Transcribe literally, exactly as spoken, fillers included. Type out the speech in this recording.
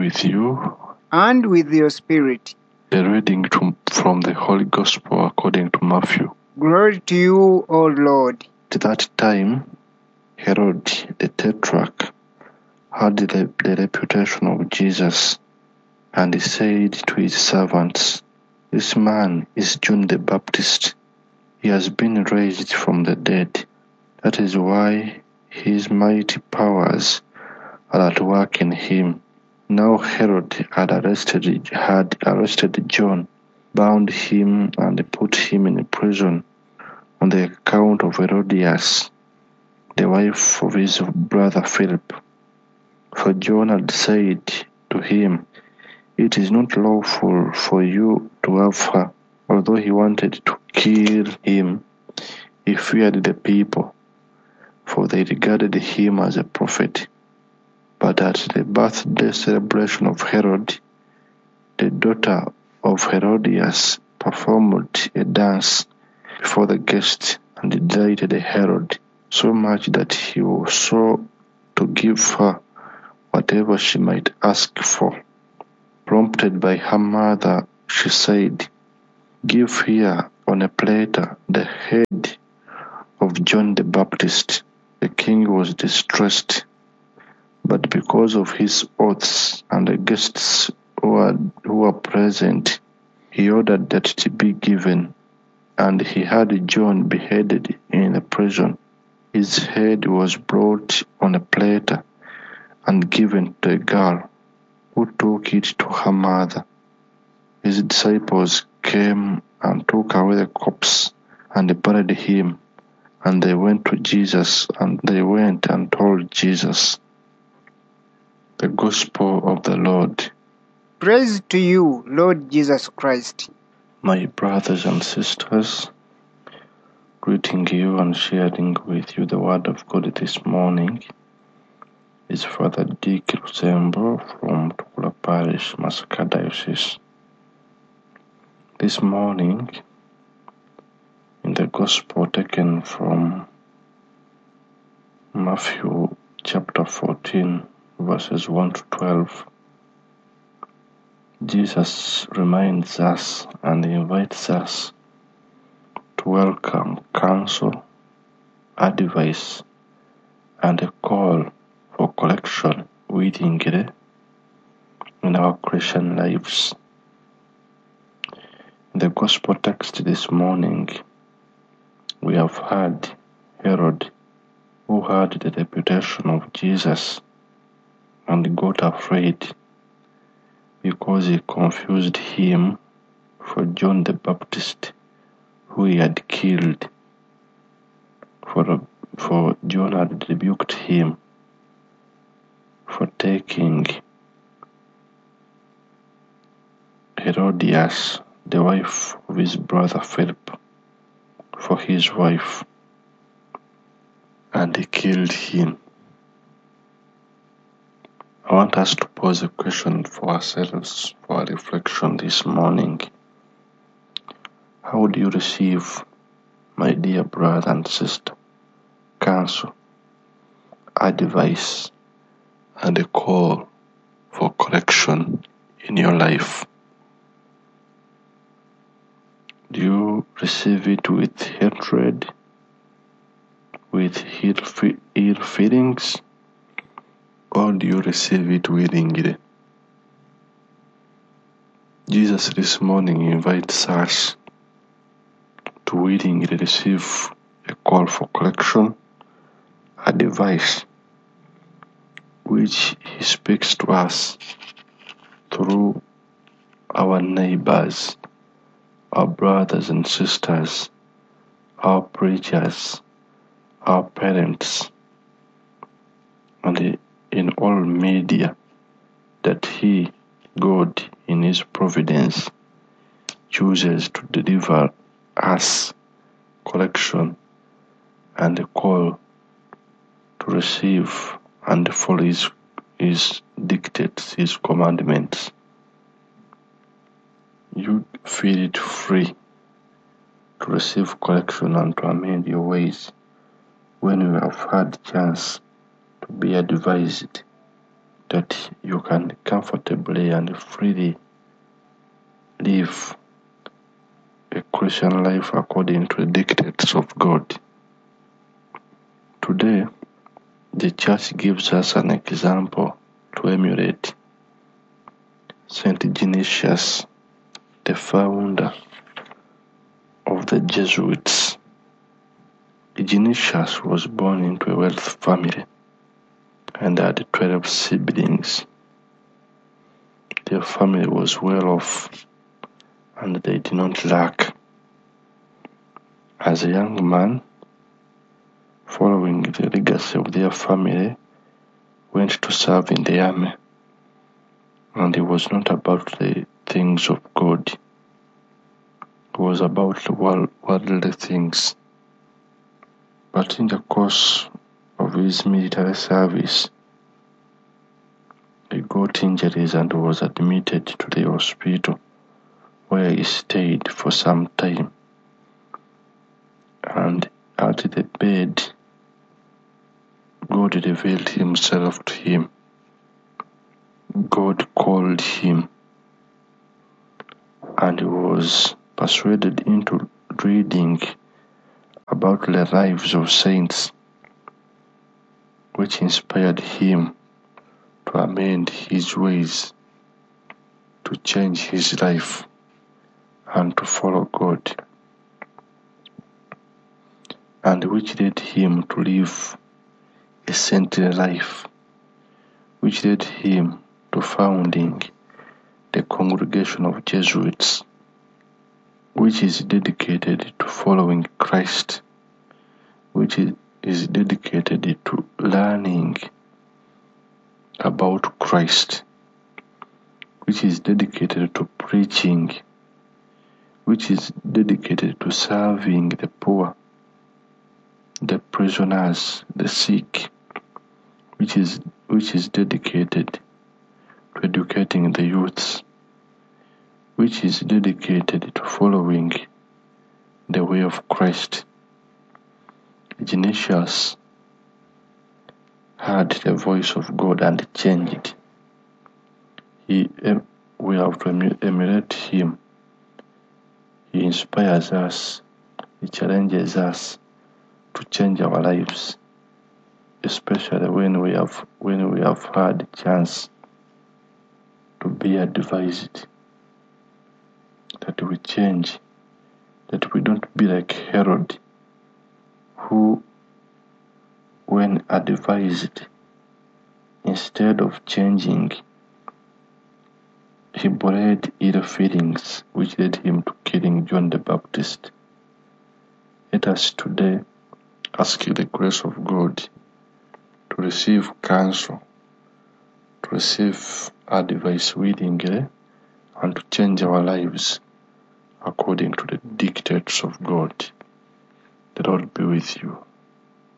with you. And with your spirit. The reading to, from the Holy Gospel according to Matthew. Glory to you, O Lord. At that time, Herod the Tetrarch had the, the reputation of Jesus, and he said to his servants, "This man is John the Baptist. He has been raised from the dead. That is why his mighty powers are at work in him." Now Herod had arrested, had arrested John, bound him, and put him in prison on the account of Herodias, the wife of his brother Philip. For John had said to him, "It is not lawful for you to have her." Although he wanted to kill him, he feared the people, for they regarded him as a prophet. But at the birthday celebration of Herod, the daughter of Herodias performed a dance before the guests and delighted Herod so much that he sought to give her whatever she might ask for. Prompted by her mother, she said, "Give here on a platter the head of John the Baptist." The king was distressed, but because of his oaths and the guests who were, who were present, he ordered that it be given, and he had John beheaded in a prison. His head was brought on a platter and given to a girl, who took it to her mother. His disciples came and took away the corpse and buried him, and they went to Jesus, and they went and told Jesus. The Gospel of the Lord. Praise to you, Lord Jesus Christ. My brothers and sisters, greeting you and sharing with you the Word of God this morning is Father Dick Rusembo from Tukula Parish, Masaka Diocese. This morning, in the Gospel taken from Matthew chapter fourteen, verses one to twelve, Jesus reminds us and invites us to welcome counsel, advice, and a call for collection willingly in our Christian lives. In the Gospel text this morning, we have heard Herod, who had the reputation of Jesus and got afraid because he confused him for John the Baptist, who he had killed. For, for John had rebuked him for taking Herodias, the wife of his brother Philip, for his wife, and he killed him. I want us to pose a question for ourselves for our reflection this morning. How do you receive, my dear brother and sister, counsel, advice, and a call for correction in your life? Do you receive it with hatred, with ill feelings, or do you receive it willingly? Jesus this morning invites us to willingly receive a call for correction, advice, which he speaks to us through our neighbors, our brothers and sisters, our preachers, our parents, and in all media that he, God, in his providence, chooses to deliver us correction and a call to receive and follow his, his dictates, his commandments. You feel it free to receive correction and to amend your ways when you have had chance to be advised that you can comfortably and freely live a Christian life according to the dictates of God. Today, the church gives us an example to emulate. Saint Ignatius, the founder of the Jesuits. Ignatius was born into a wealthy family and had twelve siblings. Their family was well off and they did not lack. As a young man, following the legacy of their family, went to serve in the army, and he was not about the things of God. It was about the world, worldly things. But in the course of his military service, he got injuries and was admitted to the hospital, where he stayed for some time. And at the bed, God revealed himself to him. God called him, and he was persuaded into reading about the lives of saints, which inspired him to amend his ways, to change his life, and to follow God, and which led him to live a saintly life, which led him to founding the Congregation of Jesuits, which is dedicated to following Christ, which is dedicated to learning about Christ, which is dedicated to preaching, which is dedicated to serving the poor, the prisoners, the sick, which is which is dedicated to educating the youths, which is dedicated to following the way of Christ. Ignatius heard the voice of God and changed. He, we have to emulate him. He inspires us. He challenges us to change our lives, especially when we have when we have had a chance to be advised, that we change, that we don't be like Herod, who, when advised, instead of changing, he bred ill feelings which led him to killing John the Baptist. Let us today ask the grace of God to receive counsel, to receive advice willingly, and to change our lives according to the dictates of God. The Lord be with you.